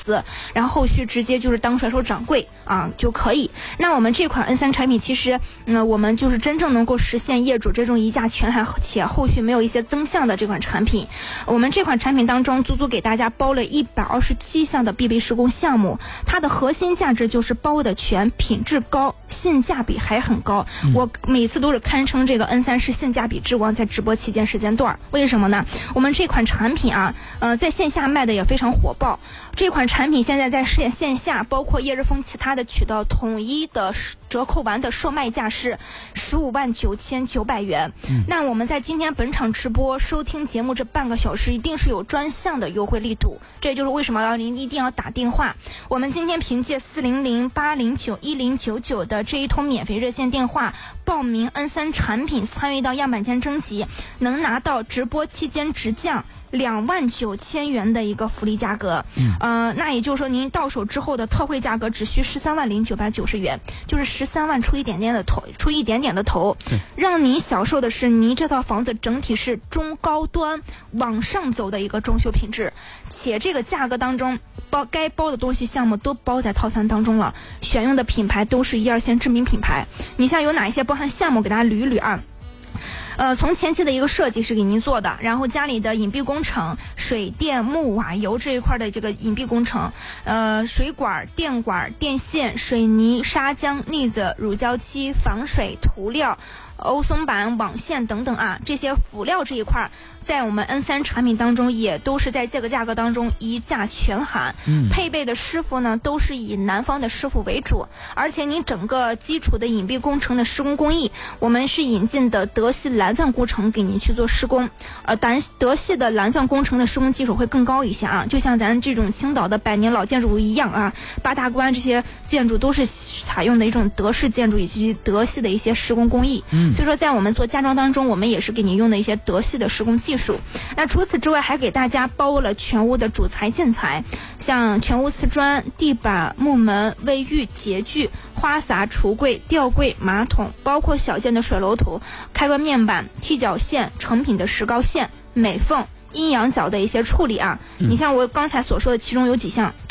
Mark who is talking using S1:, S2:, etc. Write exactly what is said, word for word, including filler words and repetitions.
S1: 子，然后后续直接就是当甩手掌柜啊就可以。那我们这款 N 三 产品其实，嗯，我们就是真正能够实现业主这种一价全含且后续没有一些增项的这款产品。我们这款产品当中，足足给大家包了一百二十七项的必备施工项目，它的核心价值就是包的全，品质高，性价比还很高。嗯、我每次都是堪称这个 N 三 是性价比之王，在直播期间时间段。为什么呢？我们这款产品啊，呃，在线下卖的也非常火爆。这款产品现在在线线下，包括叶日丰其他的渠道统一的折扣完的售卖价是十五万九千九百元。嗯、那我们在今天本场直播收听节目这半个小时，一定是有专项的优惠力度。这就是为什么要您一定要打电话。我们今天凭借四零零八零九一零九九的这一通免费热线电话报名 N 三 产品，参与到样板间征集，能拿到直播期间直降两万九千元的一个福利价格。嗯、呃，那也就是说您到手之后的特惠价格只需十三万零九百九十元，就是十三万出一点点的头，出一点点的头，让您享受的是您这套房子整体是中高端往上走的一个装修品质，且这个价格当中包该包的东西项目都包在套餐当中了，选用的品牌都是一二线知名品牌。你像有哪一些包含项目，给大家捋一捋啊。呃，从前期的一个设计是给您做的，然后家里的隐蔽工程、水电木瓦油这一块的这个隐蔽工程，呃，水管、电管、电线、水泥、砂浆、腻子、乳胶漆、防水涂料、欧松板、网线等等啊，这些辅料这一块在我们 N 三 产品当中也都是在这个价格当中一价全含。嗯、配备的师傅呢都是以南方的师傅为主，而且你整个基础的隐蔽工程的施工工艺，我们是引进的德系蓝钻工程给您去做施工。呃，德德系的蓝钻工程的施工技术会更高一些啊，就像咱这种青岛的百年老建筑一样啊，八大关这些建筑都是采用的一种德式建筑以及德系的一些施工工艺。嗯、所以说在我们做家装当中，我们也是给您用的一些德系的施工技术。那除此之外，还给大家包了全屋的主材建材，像全屋瓷砖、地板、木门、卫浴、洁具、花洒、橱柜、吊柜、马桶，包括小件的水楼图、开关面板、踢脚线、成品的石膏线、美缝、阴阳角的一些处理啊。嗯、你像我刚才所说的，其中有几项